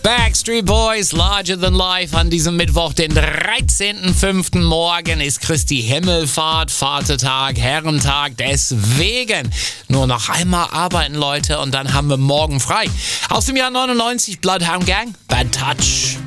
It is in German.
Backstreet Boys, Larger Than Life an diesem Mittwoch, den 13.05. Morgen ist Christi Himmelfahrt, Vatertag, Herrentag, deswegen nur noch einmal arbeiten, Leute, und dann haben wir morgen frei. Aus dem Jahr 99, Bloodhound Gang, Bad Touch.